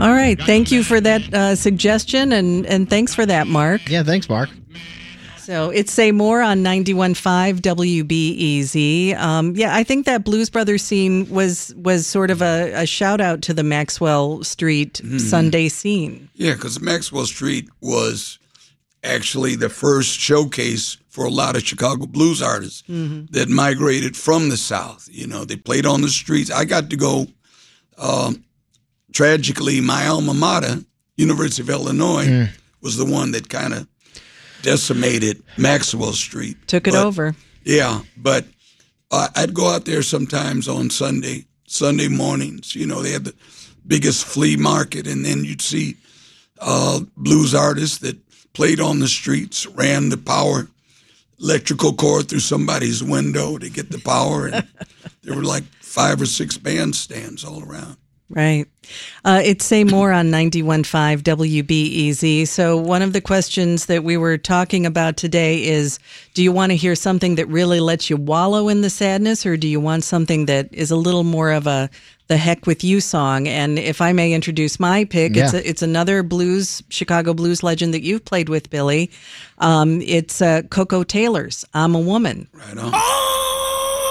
All right. Thank you for that suggestion, and thanks for that, Mark. Yeah, thanks, Mark. So it's Say More on 91.5 WBEZ. Yeah, I think that Blues Brothers scene was sort of a shout out to the Maxwell Street Sunday scene. Yeah, because Maxwell Street was actually the first showcase for a lot of Chicago blues artists that migrated from the South. You know, they played on the streets. I got to go, tragically, my alma mater, University of Illinois, was the one that kind of decimated Maxwell Street. Took it over. Yeah, but I'd go out there sometimes on Sunday mornings. You know, they had the biggest flea market, and then you'd see blues artists that played on the streets, ran the power electrical cord through somebody's window to get the power, and there were like 5 or 6 bandstands all around. Right. It's Say More on 91.5 WBEZ. So one of the questions that we were talking about today is, do you want to hear something that really lets you wallow in the sadness, or do you want something that is a little more of a the heck with you song? And if I may introduce my pick, it's another Chicago blues legend that you've played with, Billy. It's Coco Taylor's I'm a Woman. Right on.